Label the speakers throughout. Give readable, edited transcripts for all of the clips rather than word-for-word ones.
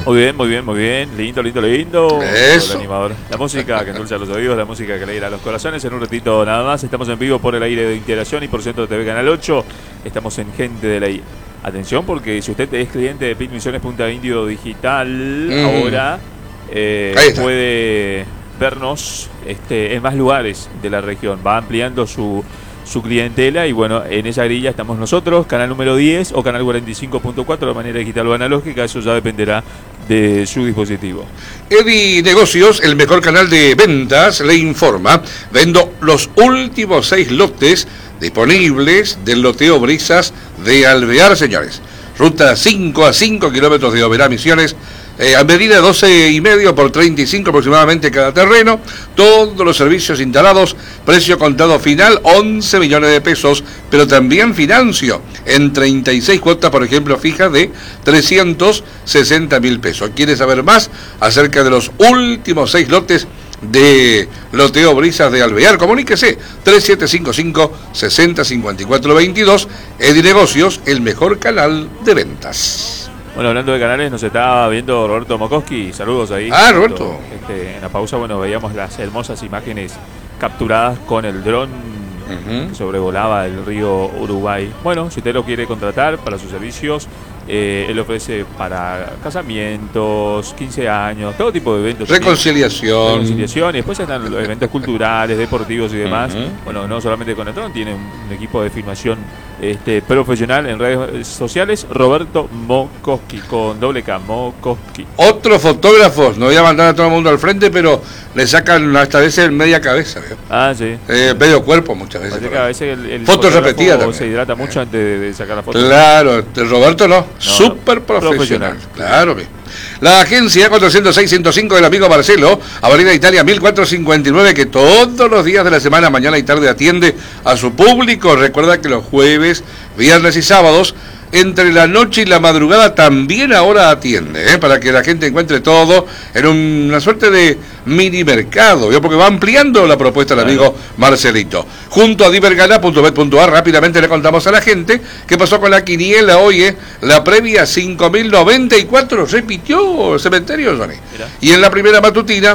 Speaker 1: Muy bien, muy bien, muy bien. Lindo, lindo, lindo.
Speaker 2: Eso.
Speaker 1: El animador. La música que endulza los oídos, la música que alegra los corazones. En un ratito nada más. Estamos en vivo por el aire de Integración y por Centro TV Canal 8. Estamos en Gente de Ley. Atención, porque si usted es cliente de PIT Misiones Punta Indio Digital, ahora puede vernos en más lugares de la región. Va ampliando su clientela y bueno, en esa grilla estamos nosotros, canal número 10 o canal 45.4 de manera digital o analógica, eso ya dependerá de su dispositivo.
Speaker 2: Edi Negocios, el mejor canal de ventas, le informa: vendo los últimos 6 lotes disponibles del loteo Brisas de Alvear, señores. Ruta 5 a 5 kilómetros de Oberá Misiones, a medida de 12,5 por 35 aproximadamente cada terreno, todos los servicios instalados, precio contado final 11 millones de pesos, pero también financio en 36 cuotas, por ejemplo, fija de 360.000 pesos. ¿Quiere saber más acerca de los últimos 6 lotes de loteo Brisas de Alvear? Comuníquese 3755-605422. Edi Negocios, el mejor canal de ventas.
Speaker 1: Bueno, hablando de canales, nos estaba viendo Roberto Mokoski. Saludos ahí.
Speaker 2: Roberto.
Speaker 1: En la pausa, bueno, veíamos las hermosas imágenes capturadas con el dron que sobrevolaba el río Uruguay. Bueno, si usted lo quiere contratar para sus servicios, él ofrece para casamientos, 15 años, todo tipo de eventos.
Speaker 2: Reconciliación.
Speaker 1: Y después están los eventos culturales, deportivos y demás. Bueno, no solamente con el dron, tiene un equipo de filmación profesional en redes sociales. Roberto Mokoski, con doble K, Mokoski.
Speaker 2: Otros fotógrafos, no voy a mandar a todo el mundo al frente, pero le sacan hasta a veces media cabeza, ¿vio?
Speaker 1: Ah, sí.
Speaker 2: Medio cuerpo muchas veces.
Speaker 1: A veces el
Speaker 2: fotos repetidas también.
Speaker 1: Se hidrata mucho antes de sacar la foto.
Speaker 2: Claro, Roberto no, súper profesional. Claro, la agencia 406-105 del amigo Marcelo, Avenida Italia 1459, que todos los días de la semana, mañana y tarde, atiende a su público. Recuerda que los jueves, viernes y sábados, entre la noche y la madrugada, también ahora atiende, para que la gente encuentre todo en una suerte de mini mercado, porque va ampliando la propuesta del amigo Marcelito. Junto a divergala.bet.ar, rápidamente le contamos a la gente qué pasó con la quiniela hoy, la previa 5.094, repitió el cementerio, Johnny. Y en la primera matutina,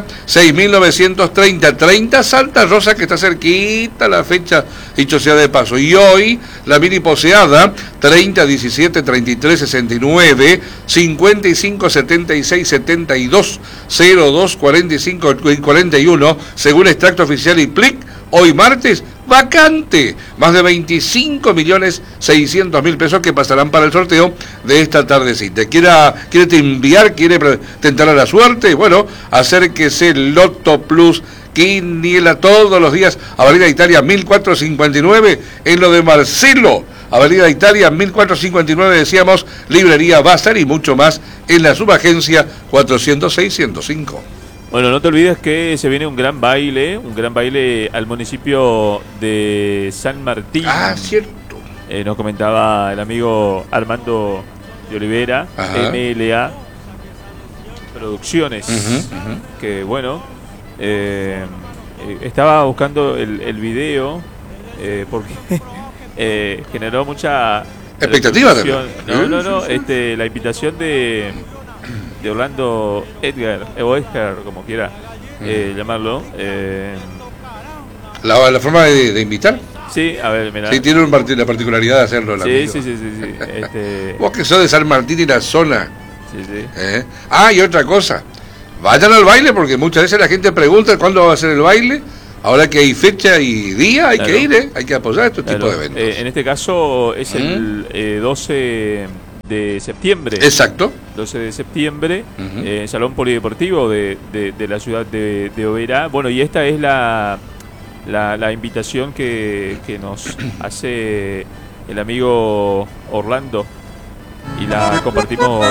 Speaker 2: 6.930, 30 Santa Rosa, que está cerquita la fecha, dicho sea de paso. Y hoy, la mini poseada, 30, 17, 33, 69, 55, 76, 72, 02, 45 y 41, según extracto oficial y PLIC, hoy martes, vacante, más de 25.600.000 pesos que pasarán para el sorteo de esta tardecita. ¿Quiere enviar? ¿Quiere tentar a la suerte? Bueno, acérquese Loto Plus Quiniela todos los días, Avenida Italia 1459, en lo de Marcelo. Avenida Italia 1459, decíamos, librería Bazar y mucho más en la subagencia 406-105.
Speaker 1: Bueno, no te olvides que se viene un gran baile al municipio de San Martín.
Speaker 2: Ah, cierto.
Speaker 1: Nos comentaba el amigo Armando de Olivera, MLA Producciones, que bueno, estaba buscando el video porque generó mucha
Speaker 2: expectativa también.
Speaker 1: No, la invitación de Orlando Edgar como quiera llamarlo.
Speaker 2: La forma de invitar.
Speaker 1: Sí, a ver, mirá.
Speaker 2: Sí, tiene la particularidad de hacerlo.
Speaker 1: Sí.
Speaker 2: Vos que sos de San Martín y la zona.
Speaker 1: Sí.
Speaker 2: Y otra cosa, vayan al baile, porque muchas veces la gente pregunta cuándo va a ser el baile. Ahora que hay fecha y día, hay que ir, hay que apoyar estos tipos de eventos.
Speaker 1: En este caso es el 12 de septiembre.
Speaker 2: Exacto.
Speaker 1: 12 de septiembre, Salón Polideportivo de la ciudad de Oberá. Bueno, y esta es la invitación que nos hace el amigo Orlando. Y la compartimos.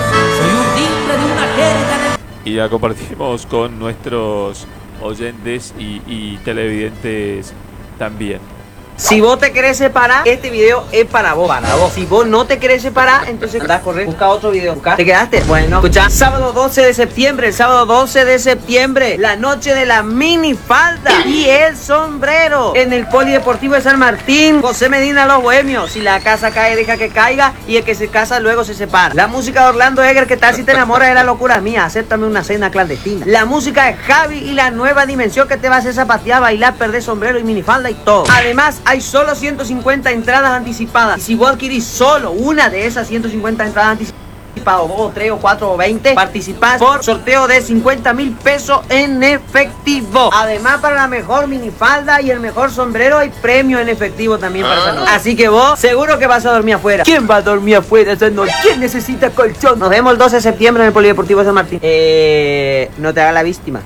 Speaker 1: Y la compartimos con nuestros oyentes y televidentes también.
Speaker 3: Si vos te querés separar, este video es para vos. Si vos no te querés separar, entonces andá a correr, busca otro video. ¿Te quedaste? Bueno, escucha. Sábado 12 de septiembre, el sábado 12 de septiembre, la noche de la minifalda y el sombrero en el Polideportivo de San Martín. José Medina, Los Bohemios. Si la casa cae, deja que caiga, y el que se casa luego se separa. La música de Orlando Egger, ¿qué tal si te enamoras de la locura mía? Acéptame una cena clandestina. La música de Javi y la nueva dimensión que te va a hacer zapatear, bailar, perder sombrero y minifalda y todo. Además, hay solo 150 entradas anticipadas. Y si vos adquirís solo una de esas 150 entradas anticipadas, o 3 o 4 o 20, participás por sorteo de 50.000 pesos en efectivo. Además, para la mejor minifalda y el mejor sombrero hay premio en efectivo también para esa noche. Así que vos seguro que vas a dormir afuera. ¿Quién va a dormir afuera esa noche? ¿Quién necesita colchón? Nos vemos el 12 de septiembre en el Polideportivo de San Martín. No te hagas la víctima.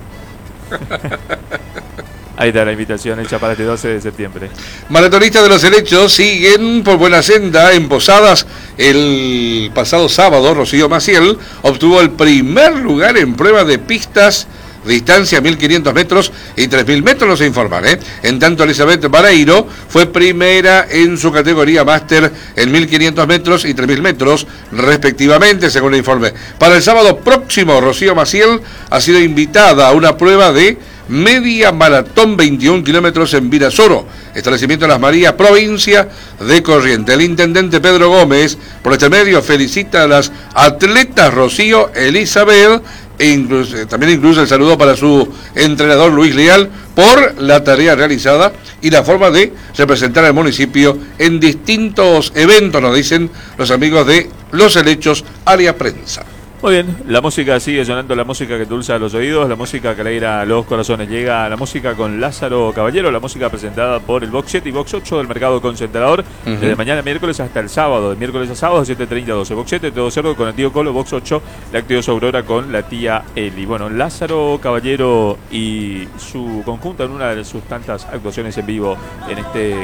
Speaker 1: Ahí está la invitación hecha para este 12 de septiembre.
Speaker 2: Maratonistas de los helechos siguen por buena senda en Posadas. El pasado sábado, Rocío Maciel obtuvo el primer lugar en prueba de pistas, distancia 1.500 metros y 3.000 metros, nos informan. En tanto, Elizabeth Bareiro fue primera en su categoría máster en 1.500 metros y 3.000 metros, respectivamente, según el informe. Para el sábado próximo, Rocío Maciel ha sido invitada a una prueba de media maratón 21 kilómetros en Virasoro, establecimiento de Las Marías, provincia de Corrientes. El intendente Pedro Gómez, por este medio, felicita a las atletas Rocío, Elizabeth, también incluye el saludo para su entrenador Luis Leal por la tarea realizada y la forma de representar al municipio en distintos eventos, nos dicen los amigos de Los Helechos, área prensa.
Speaker 1: Muy bien, la música sigue sonando, la música que endulza los oídos, la música que alegra los corazones. Llega la música con Lázaro Caballero, la música presentada por el Box 7 y Box 8 del Mercado Concentrador, desde mañana miércoles hasta el sábado, de miércoles a sábado, 7:30 a 12. Box 7, todo cerdo con el tío Colo, Box 8, Lácteos Aurora con la tía Eli. Bueno, Lázaro Caballero y su conjunto en una de sus tantas actuaciones en vivo en este